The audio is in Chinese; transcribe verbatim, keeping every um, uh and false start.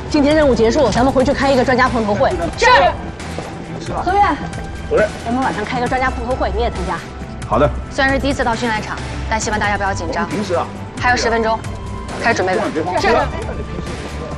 今天任务结束，咱们回去开一个专家碰头会。是。何月， 主任， 咱们晚上开一个专家碰头会，你也参加。 好的。 虽然是第一次到训练场，但希望大家不要紧张。 平时啊。 还有十分钟，开始准备吧。 是。